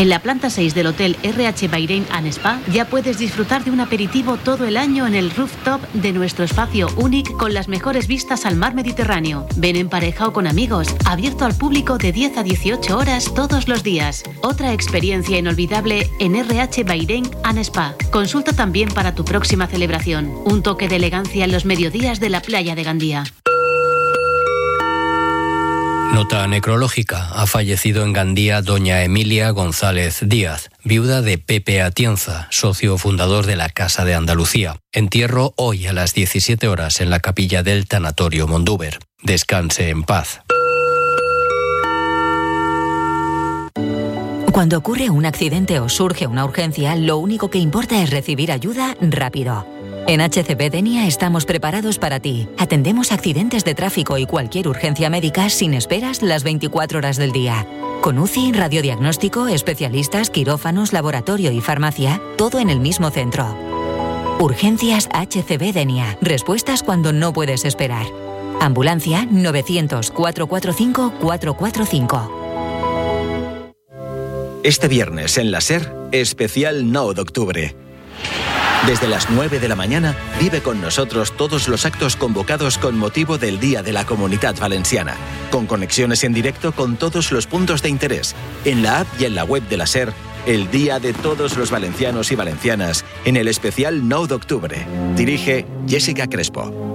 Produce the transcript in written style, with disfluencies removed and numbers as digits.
En la planta 6 del Hotel RH Bahrein and Spa ya puedes disfrutar de un aperitivo todo el año en el rooftop de nuestro espacio único con las mejores vistas al mar Mediterráneo. Ven en pareja o con amigos, abierto al público de 10 a 18 horas todos los días. Otra experiencia inolvidable en RH Bahrein and Spa. Consulta también para tu próxima celebración. Un toque de elegancia en los mediodías de la playa de Gandía. Nota necrológica. Ha fallecido en Gandía doña Emilia González Díaz, viuda de Pepe Atienza, socio fundador de la Casa de Andalucía. Entierro hoy a las 17 horas en la capilla del Tanatorio Mondúber. Descanse en paz. Cuando ocurre un accidente o surge una urgencia, lo único que importa es recibir ayuda rápido. En HCB Denia estamos preparados para ti. Atendemos accidentes de tráfico y cualquier urgencia médica sin esperas las 24 horas del día. Con UCI, radiodiagnóstico, especialistas, quirófanos, laboratorio y farmacia, todo en el mismo centro. Urgencias HCB Denia. Respuestas cuando no puedes esperar. Ambulancia 900-445-445. Este viernes en la SER, especial 9 de octubre. Desde las 9 de la mañana, vive con nosotros todos los actos convocados con motivo del Día de la Comunitat Valenciana, con conexiones en directo con todos los puntos de interés, en la app y en la web de la SER, el Día de todos los valencianos y valencianas, en el especial 9 de octubre. Dirige Jessica Crespo.